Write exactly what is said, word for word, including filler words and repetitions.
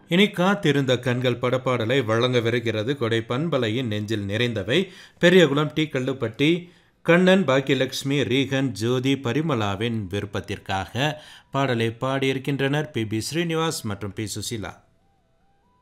இனி காத்திருந்த கண்கள் படப்பாடலை வழங்கவிருக்கிறது கொடை பண்பலையின் நெஞ்சில் நிறைந்தவை. பெரியகுளம் டி கல்லுப்பட்டி கண்ணன், பாக்கியலட்சுமி, ரீகன், ஜோதி, பரிமளாவின் விருப்பத்திற்காக பாடலை பாடியிருக்கின்றனர் பி பி ஸ்ரீனிவாஸ் மற்றும் பி சுசீலா.